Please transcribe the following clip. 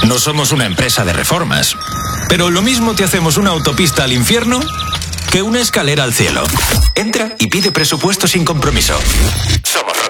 No somos una empresa de reformas, pero lo mismo te hacemos una autopista al infierno que una escalera al cielo. Entra y pide presupuesto sin compromiso. Somos Roca.